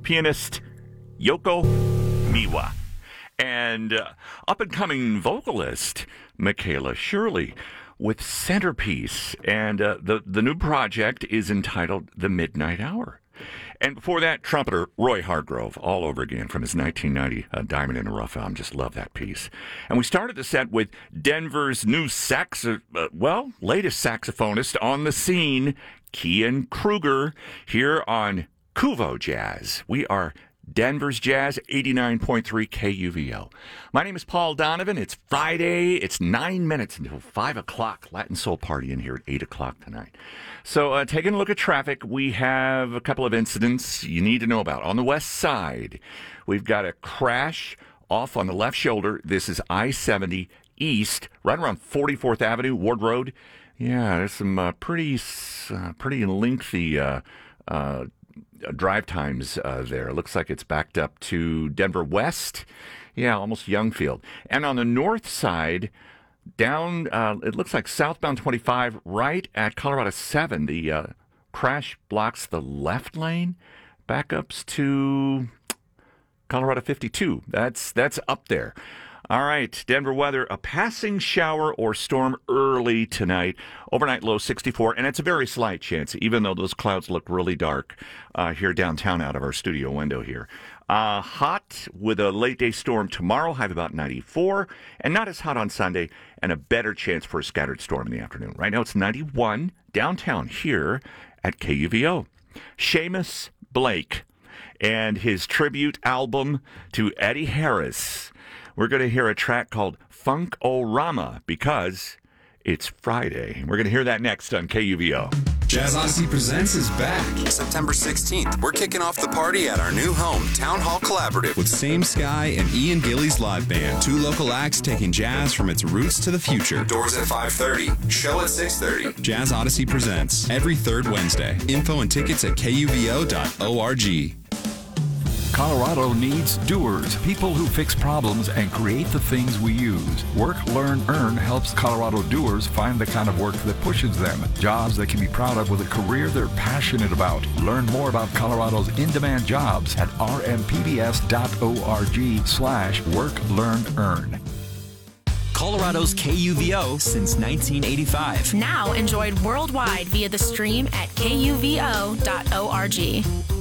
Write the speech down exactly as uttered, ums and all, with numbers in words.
pianist Yoko Miwa, and uh, up-and-coming vocalist Michaela Shirley with Centerpiece. And uh, the, the new project is entitled The Midnight Hour. And before that, trumpeter Roy Hargrove, all over again from his nineteen ninety uh, Diamond in the Rough album. Just love that piece. And we started the set with Denver's new sax, uh, well, latest saxophonist on the scene, Kian Kruger, here on Kuvo Jazz. We are Denver's Jazz, eighty-nine point three K U V O. My name is Paul Donovan. It's Friday. It's nine minutes until five o'clock. Latin Soul Party in here at eight o'clock tonight. So uh, taking a look at traffic, we have a couple of incidents you need to know about. On the west side, we've got a crash off on the left shoulder. This is I seventy East, right around forty-fourth Avenue, Ward Road. Yeah, there's some uh, pretty, uh, pretty lengthy uh, uh drive times uh, there. It looks like it's backed up to Denver West. Yeah, almost Youngfield. And on the north side, down, uh, it looks like southbound twenty-five, right at Colorado seven, the uh, crash blocks the left lane. Backups to Colorado fifty-two. That's, that's up there. All right, Denver weather, a passing shower or storm early tonight. Overnight low sixty-four, and it's a very slight chance, even though those clouds look really dark uh, here downtown out of our studio window here. Uh, hot with a late day storm tomorrow, high of about ninety-four, and not as hot on Sunday, and a better chance for a scattered storm in the afternoon. Right now it's ninety-one downtown here at K U V O. Seamus Blake and his tribute album to Eddie Harris. We're going to hear a track called Funk-O-Rama because it's Friday. We're going to hear that next on K U V O. Jazz Odyssey Presents is back. September sixteenth, we're kicking off the party at our new home, Town Hall Collaborative. With Same Sky and Ian Gillies Live Band. Two local acts taking jazz from its roots to the future. Doors at five thirty, show at six thirty. Jazz Odyssey Presents, every third Wednesday. Info and tickets at K U V O dot org. Colorado needs doers, people who fix problems and create the things we use. Work, Learn, Earn helps Colorado doers find the kind of work that pushes them. Jobs they can be proud of with a career they're passionate about. Learn more about Colorado's in-demand jobs at r m p b s dot org slash work, learn, earn. Colorado's K U V O since nineteen eighty-five. Now enjoyed worldwide via the stream at k u v o dot org.